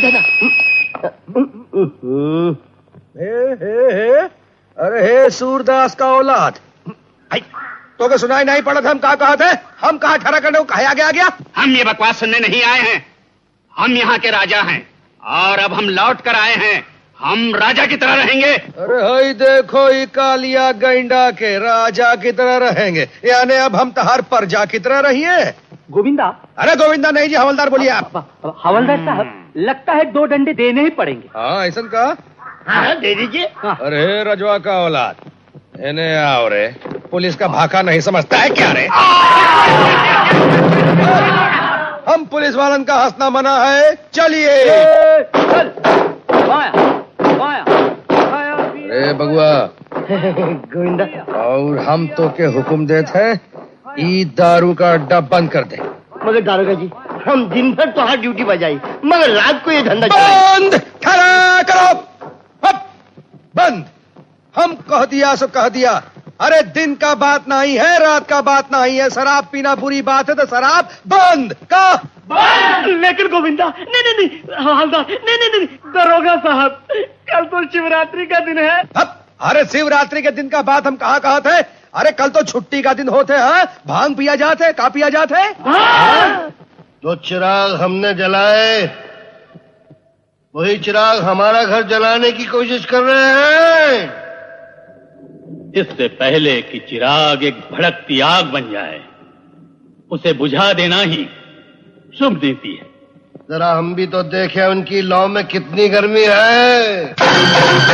अरे हे सूरदास का औलाद, तो क्या सुनाई नहीं पड़ा था? हम कहाँ थे? हम कहाँ ठहरा करने को कहा गया? हम ये बकवास सुनने नहीं आए हैं। हम यहाँ के राजा हैं और अब हम लौट कर आए हैं। हम राजा की तरह रहेंगे। अरे हाय देखो, ये कालिया गैंडा के राजा की तरह रहेंगे, यानी अब हम तहार प्रजा की तरह रहिए। गोविंदा? अरे गोविंदा नहीं जी, हवलदार बोलिए आप। हवलदार साहब, लगता है 2 डंडे देने ही पड़ेंगे। हाँ ऐसा का? हाँ दे दीजिए। अरे रजवा का औलाद, इन्हें आओ रे, पुलिस का भाका नहीं समझता है क्या रे? हम पुलिस वालन का हंसना मना है, चलिए। अरे बगुआ गोविंदा, और हम तो के हुक्म देते हैं, ई दारू का अड्डा बंद कर दे। मगर दारोगा जी, हम दिन भर तो हर ड्यूटी बजाई, मगर रात को ये धंधा बंद खड़ा करो। बंद। हम कह दिया सो कह दिया। अरे दिन का बात नहीं है, रात का बात नहीं है। शराब पीना बुरी बात है तो शराब बंद का। लेकिन गोविंदा, नहीं हवलदार, नहीं दरोगा साहब, कल तो शिवरात्रि का दिन है। अरे शिवरात्रि के दिन का बात हम कहाँ थे? अरे कल तो छुट्टी का दिन होते हैं। भांग पिया जाते, का पिया जाते? जो चिराग हमने जलाए वही चिराग हमारा घर जलाने की कोशिश कर रहे हैं। इससे पहले कि चिराग एक भड़कती आग बन जाए, उसे बुझा देना ही शुभ नीति है। जरा हम भी तो देखें उनकी लौ में कितनी गर्मी है।